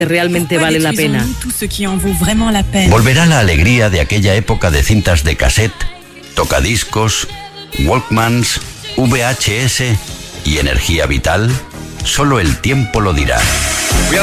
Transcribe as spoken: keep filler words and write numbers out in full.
realmente vale la pena. Volverá la alegría de aquella época de cintas de cassette, tocadiscos, Walkmans, V H S y energía vital. Solo el tiempo lo dirá.